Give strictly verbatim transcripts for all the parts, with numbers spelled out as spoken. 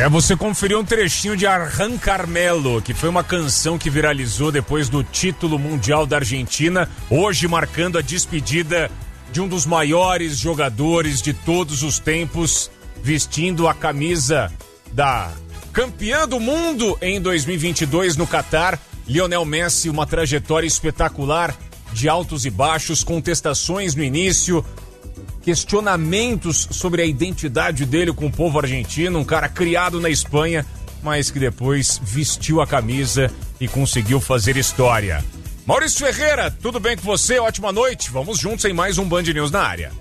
É, você conferiu um trechinho de Arran Carmelo, que foi uma canção que viralizou depois do título mundial da Argentina, hoje marcando a despedida de um dos maiores jogadores de todos os tempos, vestindo a camisa da campeã do mundo em dois mil e vinte e dois no Catar, Lionel Messi. Uma trajetória espetacular de altos e baixos, contestações no início, questionamentos sobre a identidade dele com o povo argentino, um cara criado na Espanha, mas que depois vestiu a camisa e conseguiu fazer história. Maurício Ferreira, tudo bem com você? Ótima noite. Vamos juntos em mais um Band News na área.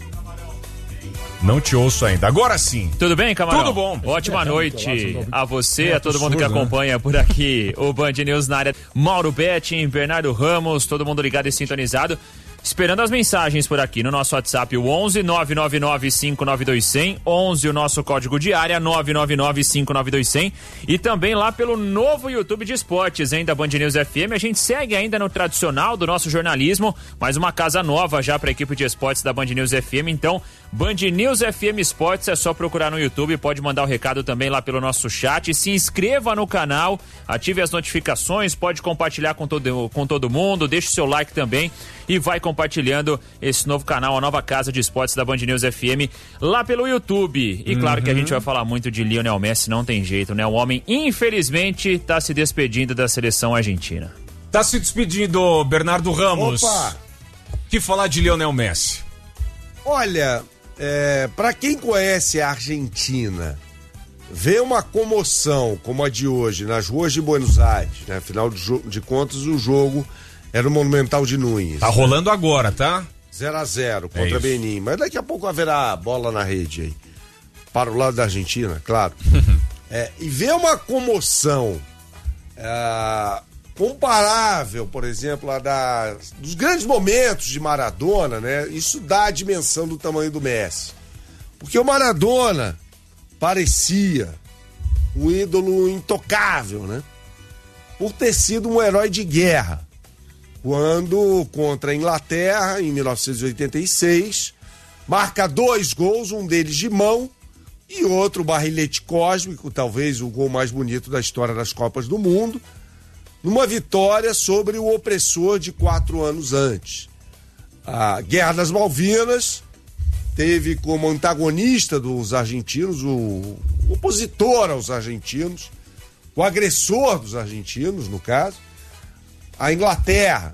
Não te ouço ainda. Agora sim. Tudo bem, Camarão? Tudo bom. Ótima noite a você, a todo mundo que acompanha por aqui o Band News na área. Mauro Betting, Bernardo Ramos, todo mundo ligado e sintonizado. Esperando as mensagens por aqui no nosso WhatsApp, o onze nove nove nove cinco nove dois zero zero, onze o nosso código de área, nove nove nove cinco nove dois zero zero, e também lá pelo novo YouTube de esportes, hein, da Band News F M. A gente segue ainda no tradicional do nosso jornalismo, mas uma casa nova já para a equipe de esportes da Band News F M. Então, Band News F M Esportes, é só procurar no YouTube, pode mandar o recado também lá pelo nosso chat, se inscreva no canal, ative as notificações, pode compartilhar com todo, com todo mundo, deixe o seu like também e vai compartilhando esse novo canal, a nova casa de esportes da Band News F M, lá pelo YouTube. E claro, uhum, que a gente vai falar muito de Lionel Messi, não tem jeito, né? O homem, infelizmente, tá se despedindo da seleção argentina. Tá se despedindo, Bernardo Ramos. Opa! Que falar de Lionel Messi? Olha, é, pra quem conhece a Argentina, ver uma comoção como a de hoje nas ruas de Buenos Aires, né? Afinal de, de contas, o jogo era o Monumental de Núñez. Tá rolando agora, tá? zero a zero contra é Benin. Mas daqui a pouco haverá bola na rede aí. Para o lado da Argentina, claro. é, e ver uma comoção é, comparável, por exemplo, a da, dos grandes momentos de Maradona, né? Isso dá a dimensão do tamanho do Messi. Porque o Maradona parecia um ídolo intocável, né? Por ter sido um herói de guerra. Quando, contra a Inglaterra, em mil novecentos e oitenta e seis, marca dois gols, um deles de mão e outro barrilete cósmico, talvez o gol mais bonito da história das Copas do Mundo, numa vitória sobre o opressor de quatro anos antes. A Guerra das Malvinas teve como antagonista dos argentinos, o opositor aos argentinos, o agressor dos argentinos, no caso, a Inglaterra.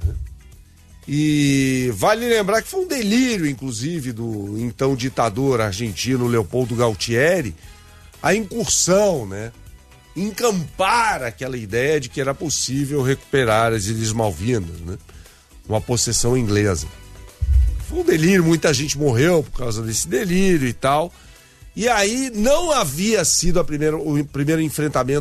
E vale lembrar que foi um delírio, inclusive, do então ditador argentino Leopoldo Galtieri, a incursão, né? Encampar aquela ideia de que era possível recuperar as Ilhas Malvinas, né? Uma possessão inglesa. Foi um delírio, muita gente morreu por causa desse delírio e tal. E aí não havia sido a primeira, o primeiro enfrentamento